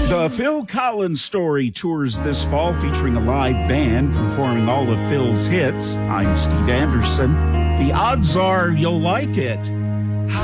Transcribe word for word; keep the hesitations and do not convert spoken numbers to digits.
The Phil Collins Story tours this fall, featuring a live band performing all of Phil's hits. I'm Steve Anderson. The odds are you'll like it.